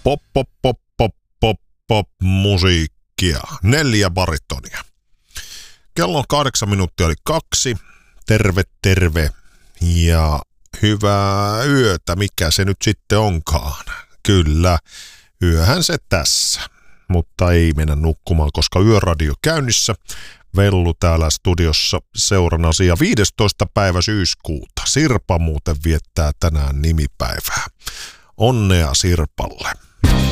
Pop, pop, pop, pop, pop, pop, musiikkia. 4 baritonia. Kello on 8 minuuttia oli 2. Terve, terve. Ja hyvää yötä, mikä se nyt sitten onkaan. Kyllä, yöhän se tässä. Mutta ei mennä nukkumaan, koska yöradio käynnissä. Vellu täällä studiossa seurannasi ja 15. päivä syyskuuta. Sirpa muuten viettää tänään nimipäivää. Onnea Sirpalle.